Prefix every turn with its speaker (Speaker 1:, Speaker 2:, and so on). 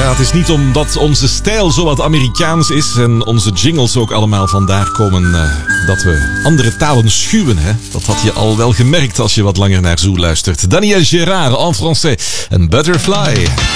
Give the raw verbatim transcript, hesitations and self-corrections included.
Speaker 1: Ja, het is niet omdat onze stijl zo wat Amerikaans is en onze jingles ook allemaal vandaar komen uh, dat we andere talen schuwen. Hè? Dat had je al wel gemerkt als je wat langer naar Zoo luistert. Daniel Gérard en français en Butterfly.